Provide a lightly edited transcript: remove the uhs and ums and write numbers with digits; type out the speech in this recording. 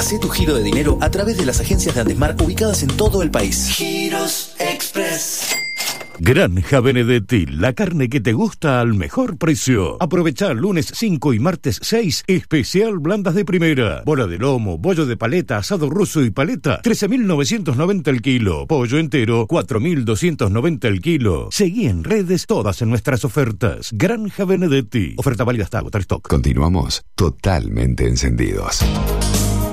Hacé tu giro de dinero a través de las agencias de Andesmar ubicadas en todo el país. Giros Express. Granja Benedetti, la carne que te gusta al mejor precio. Aprovecha lunes 5 y martes 6, especial blandas de primera. Bola de lomo, bollo de paleta, asado ruso y paleta, 13.990 el kilo. Pollo entero, 4.290 el kilo. Seguí en redes todas en nuestras ofertas. Granja Benedetti. Oferta válida hasta agotar stock. Continuamos totalmente encendidos.